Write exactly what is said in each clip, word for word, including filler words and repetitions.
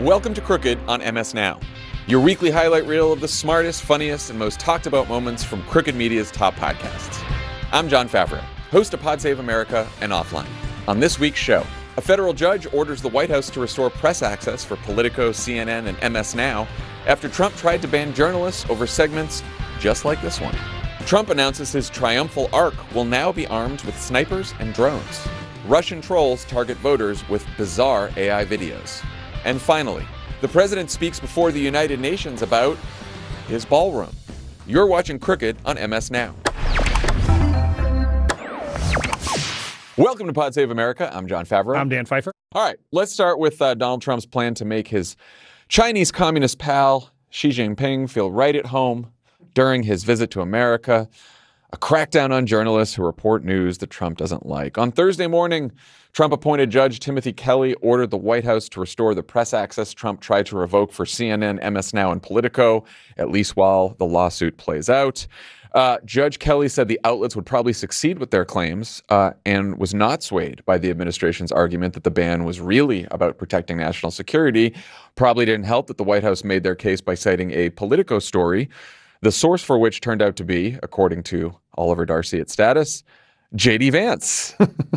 Welcome to Crooked on M S Now, your weekly highlight reel of the smartest, funniest, and most talked about moments from Crooked Media's top podcasts. I'm Jon Favreau, host of Pod Save America and Offline. On this week's show, a federal judge orders the White House to restore press access for Politico, C N N, and M S Now after Trump tried to ban journalists over segments just like this one. Trump announces his triumphal arc will now be armed with snipers and drones. Russian trolls target voters with bizarre A I videos. And finally, the president speaks before the United Nations about his ballroom. You're watching Crooked on M S Now. Welcome to Pod Save America. I'm Jon Favreau. I'm Dan Pfeiffer. All right, let's start with uh, Donald Trump's plan to make his Chinese communist pal Xi Jinping feel right at home during his visit to America. A crackdown on journalists who report news that Trump doesn't like. On Thursday morning, Trump-appointed Judge Timothy Kelly ordered the White House to restore the press access Trump tried to revoke for C N N, M S Now, and Politico, at least while the lawsuit plays out. Uh, Judge Kelly said the outlets would probably succeed with their claims uh, and was not swayed by the administration's argument that the ban was really about protecting national security. Probably didn't help that the White House made their case by citing a Politico story, the source for which turned out to be, according to Oliver Darcy at Status, J D Vance.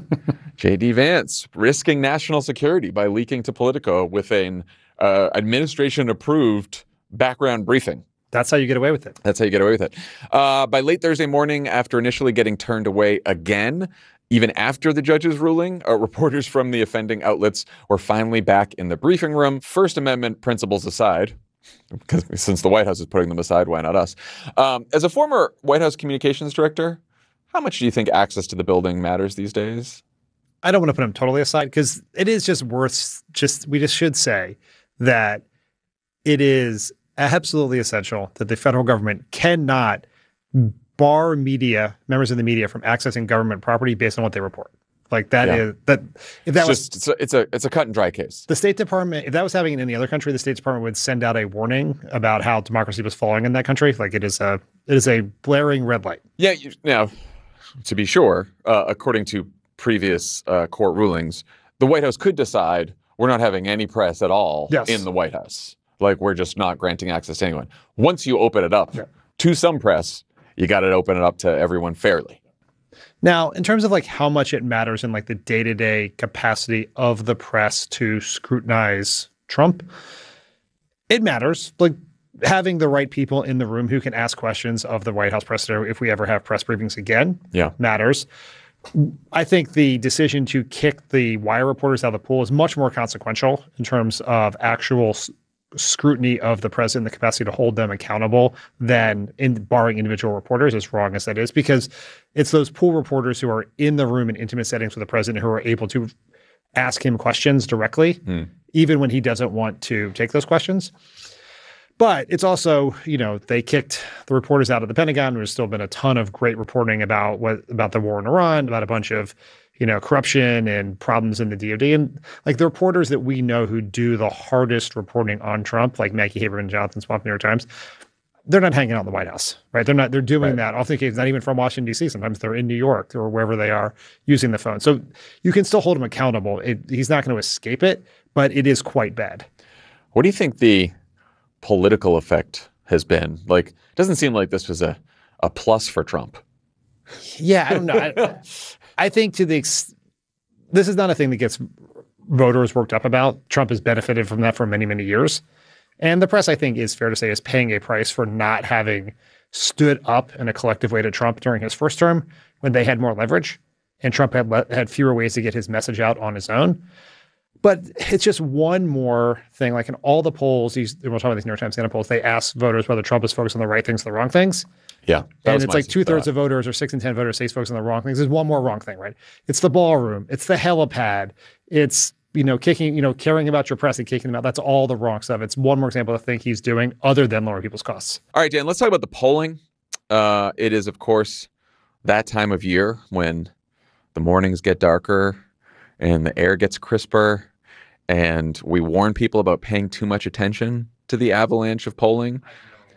J D Vance risking national security by leaking to Politico with an uh, administration-approved background briefing. That's how you get away with it. That's how you get away with it. Uh, by late Thursday morning, after initially getting turned away again, even after the judge's ruling, uh, reporters from the offending outlets were finally back in the briefing room. First Amendment principles aside, because since the White House is putting them aside, why not us? Um, as a former White House communications director, how much do you think access to the building matters these days? I don't want to put them totally aside because it is just worth just we just should say that it is absolutely essential that the federal government cannot bar media, members of the media, from accessing government property based on what they report. Like that Yeah. is that if that It's was just it's a, it's a it's a cut and dry case. the State Department, if that was happening in any other country, the State Department would send out a warning about how democracy was falling in that country. Like it is a it is a blaring red light. Yeah, you, now to be sure, uh, according to previous uh, court rulings, the White House could decide we're not having any press at all Yes. in the White House. Like we're just not granting access to anyone. Once you open it up Yeah. to some press, you got to open it up to everyone fairly. Now, in terms of like how much it matters in like the day-to-day capacity of the press to scrutinize Trump, it matters. Like having the right people in the room who can ask questions of the White House press secretary if we ever have press briefings again Yeah. matters. I think the decision to kick the wire reporters out of the pool is much more consequential in terms of actual s- scrutiny of the president, the capacity to hold them accountable, than in barring individual reporters, as wrong as that is, because it's those pool reporters who are in the room in intimate settings with the president who are able to ask him questions directly, Hmm. even when he doesn't want to take those questions. But it's also, you know, they kicked the reporters out of the Pentagon. There's still been a ton of great reporting about what about the war in Iran, about a bunch of, you know, corruption and problems in the D O D. And like the reporters that we know who do the hardest reporting on Trump, like Maggie Haberman, Jonathan Swamp, New York Times, they're not hanging out in the White House, right? They're not, they're doing Right. that. Often it's not even from Washington, D C. Sometimes they're in New York or wherever they are using the phone. So you can still hold him accountable. It, he's not going to escape it, but it is quite bad. What do you think the political effect has been? Like, it doesn't seem like this was a, a plus for Trump. Yeah, I don't know. I, I think to the ex- this is not a thing that gets voters worked up about. Trump has benefited from that for many, many years. And the press, I think, is fair to say, is paying a price for not having stood up in a collective way to Trump during his first term when they had more leverage and Trump had le- had fewer ways to get his message out on his own. But it's just one more thing. Like in all the polls, these we're talking about these New York Times Standard polls, they ask voters whether Trump is focused on the right things or the wrong things. Yeah. that And was it's my like two thirds thought. of voters or six in ten voters say he's focused on the wrong things. There's one more wrong thing, right? It's the ballroom. It's the helipad. It's, you know, kicking, you know, caring about your press and kicking them out. That's all the wrong stuff. It's one more example of the thing he's doing other than lower people's costs. All right, Dan, let's talk about the polling. Uh, it is, of course, that time of year when the mornings get darker and the air gets crisper. And we warn people about paying too much attention to the avalanche of polling,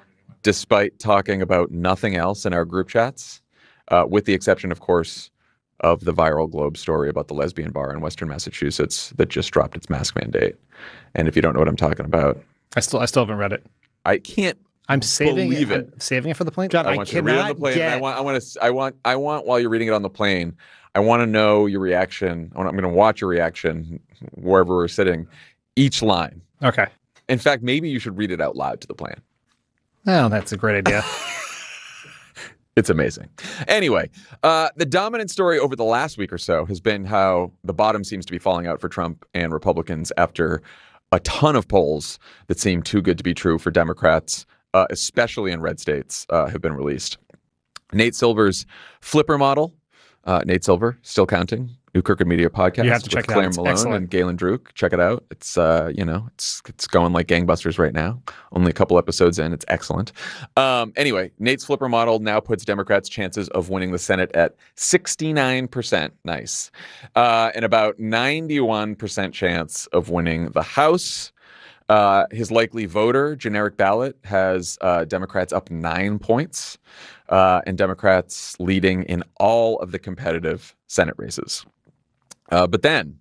despite talking about nothing else in our group chats, uh, with the exception, of course, of the viral Globe story about the lesbian bar in Western Massachusetts that just dropped its mask mandate. And if you don't know what I'm talking about, I still I still haven't read it. I can't I'm saving believe it. it. I'm saving it for the plane. John, I I, want you to read it on the cannot plane. get. I want I want to I want I want while you're reading it on the plane, I want to know your reaction. I want, I'm going to watch your reaction wherever we're sitting, each line. Okay. In fact, maybe you should read it out loud to the plane. Oh, that's a great idea. It's amazing. Anyway, uh, the dominant story over the last week or so has been how the bottom seems to be falling out for Trump and Republicans after a ton of polls that seem too good to be true for Democrats, uh, especially in red states, uh, have been released. Nate Silver's Flipper model, uh, Nate Silver, still counting, New Kirkwood Media podcast You have to with check it out. Claire It's Malone excellent. and Galen Druk. Check it out. It's uh, you know, it's it's going like gangbusters right now. Only a couple episodes in. It's excellent. Um, anyway, Nate's Flipper model now puts Democrats' chances of winning the Senate at sixty-nine percent. Nice. Uh, and about ninety-one percent chance of winning the House. Uh, his likely voter generic ballot has uh, Democrats up nine points uh, and Democrats leading in all of the competitive Senate races. Uh, but then,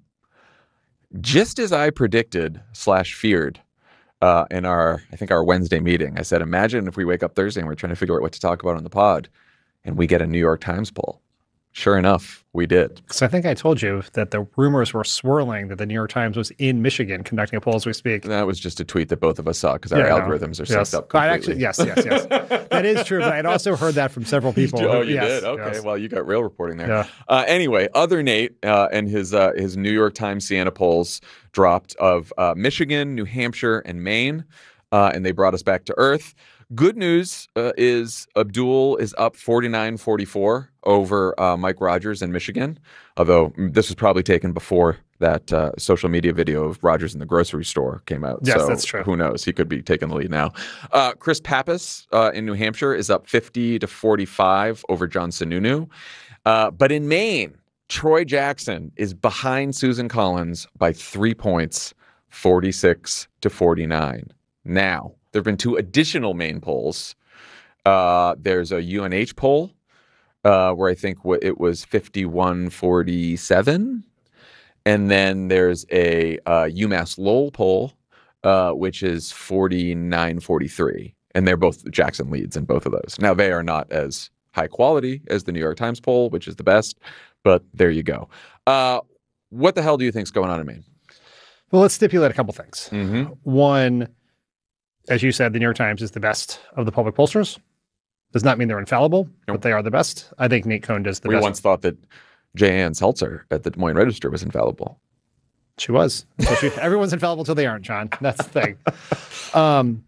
just as I predicted slash feared uh, in our, I think our Wednesday meeting, I said, imagine if we wake up Thursday and we're trying to figure out what to talk about on the pod and we get a New York Times poll. Sure enough, we did. So I think I told you that the rumors were swirling that the New York Times was in Michigan conducting a poll as we speak. That was just a tweet that both of us saw because our Yeah, no. algorithms are Yes. synced up I completely. actually, yes, yes, yes. That is true, but I'd also heard that from several people. Oh, who- you yes, did? Okay. yes. Well, you got real reporting there. Yeah. Uh, anyway, other Nate uh, and his uh, his New York Times Siena polls dropped of uh, Michigan, New Hampshire, and Maine, uh, and they brought us back to earth. Good news uh, is Abdul is up forty-nine forty-four over uh, Mike Rogers in Michigan, although this was probably taken before that uh, social media video of Rogers in the grocery store came out. Yes, so that's true. Who knows? He could be taking the lead now. Uh, Chris Pappas uh, in New Hampshire is up fifty to forty-five over John Sununu. Uh, but in Maine, Troy Jackson is behind Susan Collins by three points, forty-six to forty-nine. Now, there have been two additional Maine polls. Uh, there's a U N H poll uh, where I think w- it was fifty-one forty-seven. And then there's a uh, UMass Lowell poll, uh, which is forty-nine forty-three. And they're both Jackson leads in both of those. Now, they are not as high quality as the New York Times poll, which is the best. But there you go. Uh, what the hell do you think's going on in Maine? Well, let's stipulate a couple things. Mm-hmm. One, as you said, the New York Times is the best of the public pollsters. Does not mean they're infallible, Nope. but they are the best. I think Nate Cohn does the We best. once thought that J. Ann Seltzer at the Des Moines Register was infallible. She was. Until she, everyone's infallible until they aren't, John. That's the thing. Um,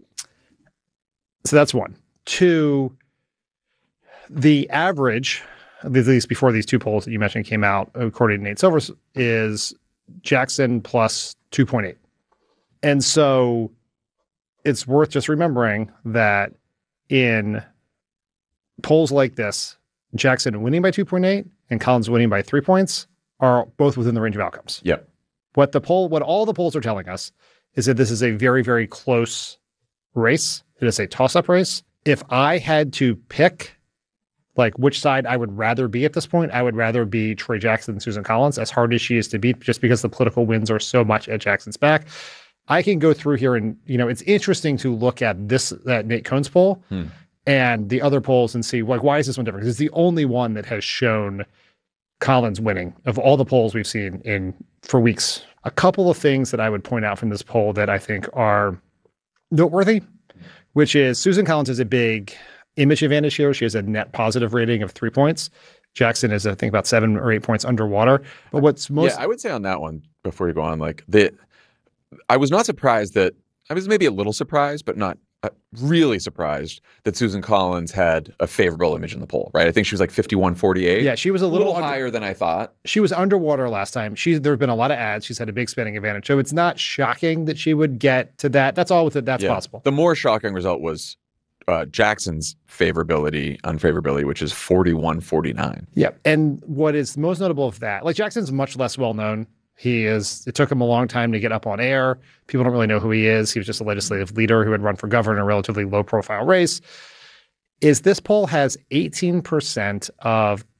so that's one. Two, the average, at least before these two polls that you mentioned came out, according to Nate Silver's, is Jackson plus two point eight. And so it's worth just remembering that in polls like this, Jackson winning by two point eight and Collins winning by three points are both within the range of outcomes. Yep. What the poll, what all the polls are telling us is that this is a very, very close race. It is a toss-up race. If I had to pick like which side I would rather be at this point, I would rather be Troy Jackson than Susan Collins, as hard as she is to beat, just because the political winds are so much at Jackson's back. I can go through here and, you know, it's interesting to look at this, that Nate Cohn's poll Hmm. and the other polls and see, like, why is this one different? Because it's the only one that has shown Collins winning of all the polls we've seen in for weeks. A couple of things that I would point out from this poll that I think are noteworthy, which is Susan Collins has a big image advantage here. She has a net positive rating of three points. Jackson is, I think, about seven or eight points underwater. But what's most Yeah, I would say on that one, before you go on, like the, I was not surprised that, I was maybe a little surprised, but not uh, really surprised that Susan Collins had a favorable image in the poll, right? I think she was like fifty-one forty-eight. yeah, she was a a little, little under- higher than I thought. she was underwater last time. She there have been a lot of ads. She's had a big spending advantage. So it's not shocking that she would get to that. That's all with it. That's Yeah. possible. The more shocking result was uh, Jackson's favorability, unfavorability, which is forty-one forty-nine. Yeah. And what is most notable of that, like Jackson's much less well known. He is, it took him a long time to get up on air. People don't really know who he is. He was just a legislative leader who had run for governor in a relatively low profile race. Is this poll has eighteen percent of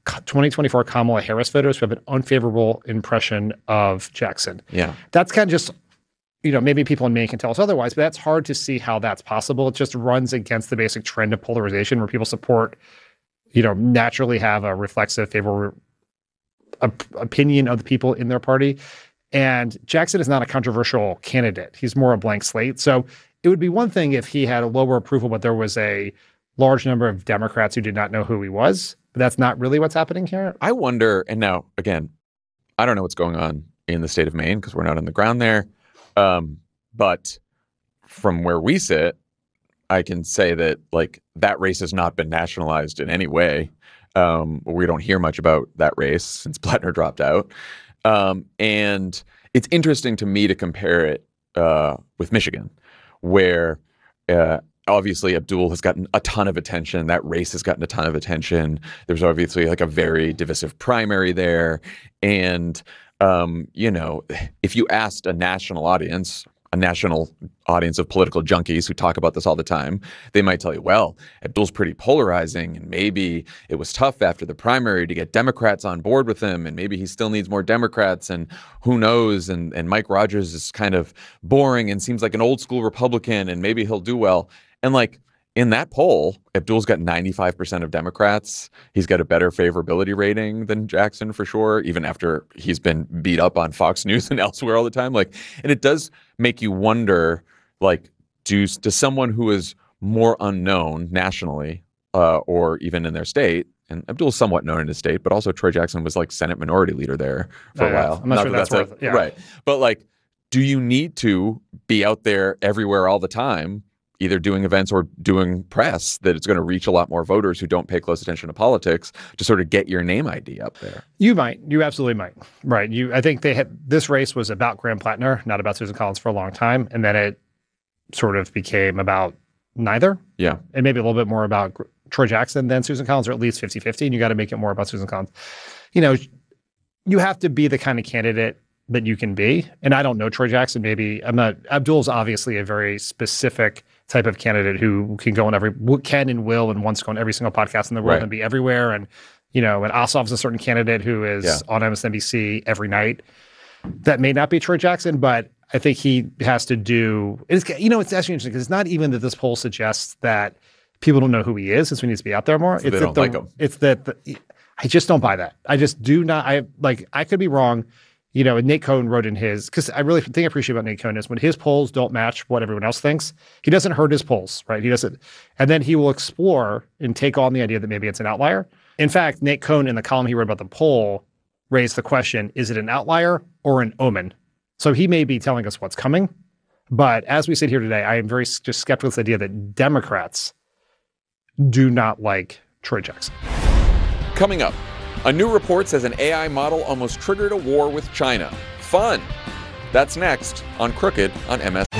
twenty twenty-four Kamala Harris voters who have an unfavorable impression of Jackson. Yeah. That's kind of just, you know, maybe people in Maine can tell us otherwise, but that's hard to see how that's possible. It just runs against the basic trend of polarization where people support, you know, naturally have a reflexive, favorable op- opinion of the people in their party. And Jackson is not a controversial candidate. He's more a blank slate. So it would be one thing if he had a lower approval, but there was a large number of Democrats who did not know who he was. But that's not really what's happening here. I wonder, and now, again, I don't know what's going on in the state of Maine because we're not on the ground there. Um, but from where we sit, I can say that like that race has not been nationalized in any way. Um, we don't hear much about that race since Blatner dropped out. Um, and it's interesting to me to compare it uh, with Michigan, where uh, obviously Abdul has gotten a ton of attention. That race has gotten a ton of attention. There's obviously like a very divisive primary there. And Um, you know, if you asked a national audience, a national audience of political junkies who talk about this all the time, they might tell you, well, Abdul's pretty polarizing and maybe it was tough after the primary to get Democrats on board with him and maybe he still needs more Democrats and who knows, and, and Mike Rogers is kind of boring and seems like an old school Republican and maybe he'll do well. And like, in that poll, Abdul's got ninety-five percent of Democrats. He's got a better favorability rating than Jackson for sure, even after he's been beat up on Fox News and elsewhere all the time. Like, and it does make you wonder, like, do, does someone who is more unknown nationally uh, or even in their state, and Abdul's somewhat known in his state, but also Troy Jackson was like Senate Minority Leader there for oh, a yeah. while. I'm not, not sure that that's, that's worth a, it. Yeah. Right. But like, do you need to be out there everywhere all the time, either doing events or doing press, that it's going to reach a lot more voters who don't pay close attention to politics to sort of get your name I D up there? You might. You absolutely might. Right. You. I think they had this race was about Graham Plattner, not about Susan Collins for a long time. And then it sort of became about neither. Yeah. And maybe a little bit more about Gr- Troy Jackson than Susan Collins, or at least fifty-fifty. And you got to make it more about Susan Collins. You know, you have to be the kind of candidate that you can be. And I don't know Troy Jackson. Maybe I'm not. Abdul's obviously a very specific type of candidate who can go on every, can and will and wants to go on every single podcast in the world right. and be everywhere. And, you know, and Ossoff's a certain candidate who is yeah. on M S N B C every night. That may not be Troy Jackson, but I think he has to do, it's, you know, it's actually interesting because it's not even that this poll suggests that people don't know who he is, since we need to be out there more. So it's they that don't the, like him. It's that the, I just don't buy that. I just do not, I like, I could be wrong. You know, and Nate Cohn wrote in his, because I really think I appreciate about Nate Cohn is when his polls don't match what everyone else thinks, he doesn't hurt his polls, right? He doesn't, and then he will explore and take on the idea that maybe it's an outlier. In fact, Nate Cohn in the column he wrote about the poll raised the question, is it an outlier or an omen? So he may be telling us what's coming, but as we sit here today, I am very just skeptical of this idea that Democrats do not like Troy Jackson. Coming up, a new report says an A I model almost triggered a war with China. Fun. That's next on Crooked on M S.